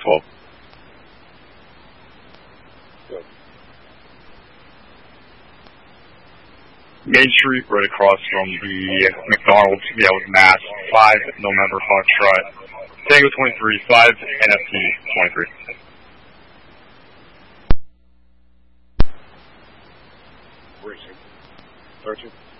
12. Good. Main Street, right across from the McDonald's, with Mass, 5 November Foxtrot. Tango 23, 5 NFT 23. Where is he? 13?